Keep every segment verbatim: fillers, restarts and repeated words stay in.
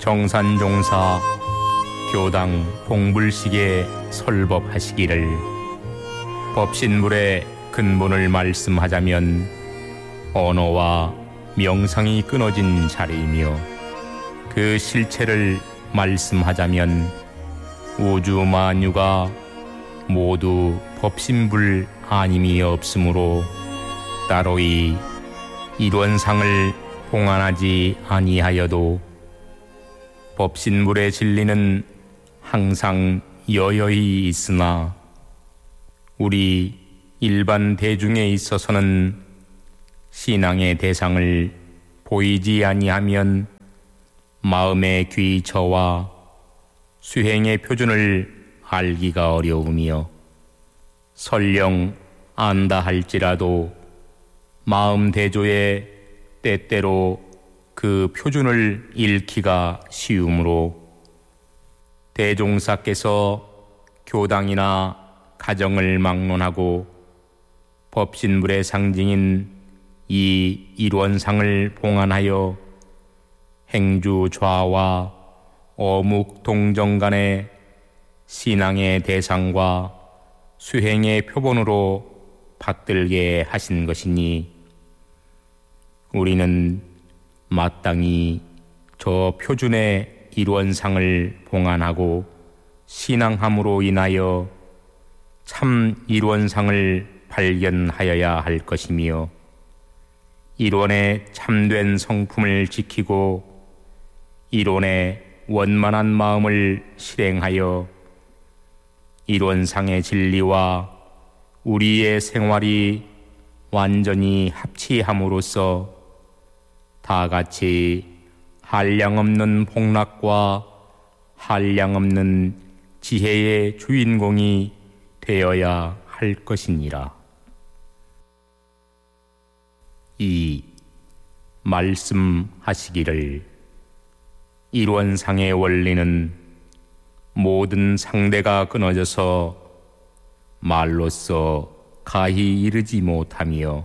정산종사 교당 봉불식에 설법하시기를 법신불의 근본을 말씀하자면 언어와 명상이 끊어진 자리이며 그 실체를 말씀하자면 우주 만유가 모두 법신불 아님이 없으므로 따로이 일원상을 봉안하지 아니하여도 법신불의 진리는 항상 여여히 있으나 우리 일반 대중에 있어서는 신앙의 대상을 보이지 아니하면 마음의 귀처와 수행의 표준을 알기가 어려우며 설령 안다 할지라도 마음 대조에 때때로 그 표준을 잃기가 쉬우므로 대종사께서 교당이나 가정을 막론하고 법신불의 상징인 이 일원상을 봉안하여 행주 좌와 어묵 동정 간의 신앙의 대상과 수행의 표본으로 받들게 하신 것이니 우리는 마땅히 저 표준의 일원상을 봉안하고 신앙함으로 인하여 참 일원상을 발견하여야 할 것이며 일원의 참된 성품을 지키고 일원의 원만한 마음을 실행하여 일원상의 진리와 우리의 생활이 완전히 합치함으로써 다같이 한량없는 복락과 한량없는 지혜의 주인공이 되어야 할 것이니라. 이 말씀하시기를 일원상의 원리는 모든 상대가 끊어져서 말로써 가히 이르지 못하며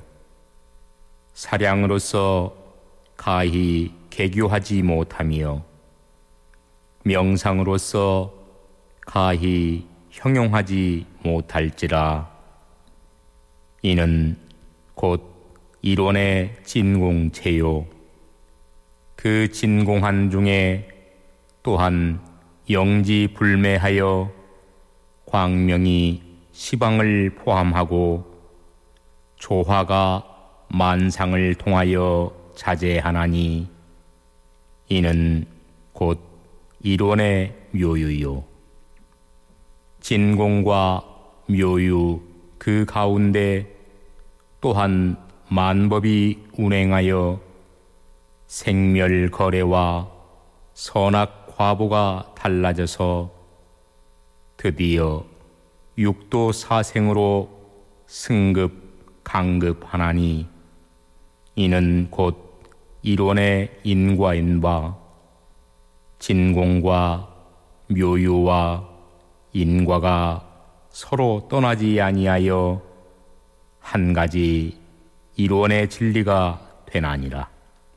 사량으로서 가히 개교하지 못하며 명상으로서 가히 형용하지 못할지라. 이는 곧 일원의 진공체요 그 진공한 중에 또한 영지불매하여 광명이 시방을 포함하고 조화가 만상을 통하여 자제하나니 이는 곧 일원의 묘유요 진공과 묘유 그 가운데 또한 만법이 운행하여 생멸거래와 선악과보가 달라져서 드디어 육도사생으로 승급 강급하나니 이는 곧 일원의 인과인 바 진공과 묘유와 인과가 서로 떠나지 아니하여 한 가지 일원의 진리가 되나니라.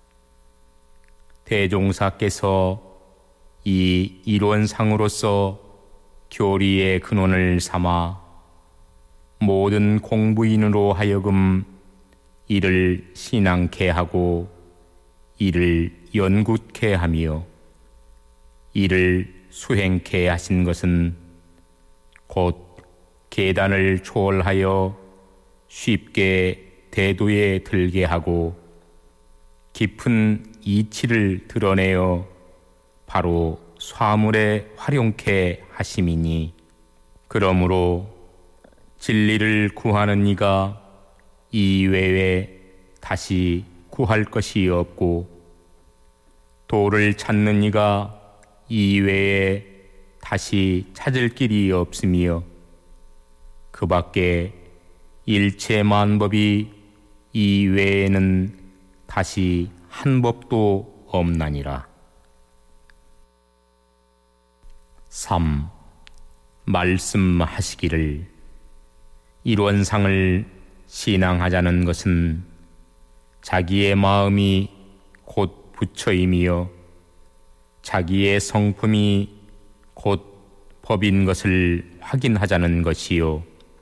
대종사께서 이 일원상으로서 교리의 근원을 삼아 모든 공부인으로 하여금 이를 신앙케 하고 이를 연굿케 하며 이를 수행케 하신 것은 곧 계단을 초월하여 쉽게 대도에 들게 하고 깊은 이치를 드러내어 바로 화물에 활용케 하심이니 그러므로 진리를 구하는 이가 이외에 다시 구할 것이 없고 도를 찾는 이가 이외에 다시 찾을 길이 없으며 그 밖에 일체 만법이 이외에는 다시 한 법도 없나니라. 삼. 말씀하시기를 일원상을 신앙하자는 것은 자기의 마음이 곧 부처이며 자기의 성품이 곧 법인 것을 확인하자는 것이요.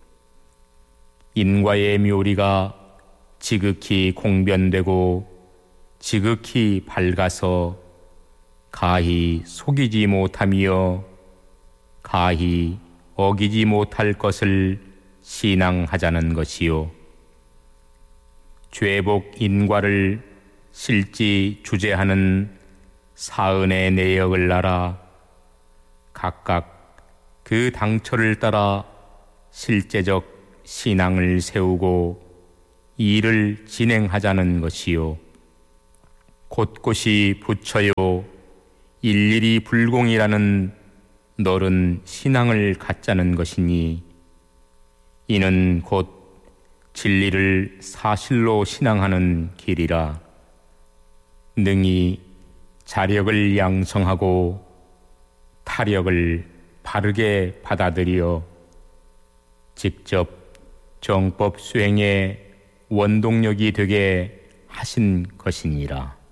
인과의 묘리가 지극히 공변되고 지극히 밝아서 가히 속이지 못하며 가히 어기지 못할 것을 신앙하자는 것이요. 죄복 인과를 실지 주제하는 사은의 내역을 알아 각각 그 당처를 따라 실제적 신앙을 세우고 일을 진행하자는 것이요. 곳곳이 부처요 일일이 불공이라는 너른 신앙을 갖자는 것이니 이는 곧 진리를 사실로 신앙하는 길이라. 능히 자력을 양성하고 타력을 바르게 받아들여 직접 정법 수행의 원동력이 되게 하신 것이니라.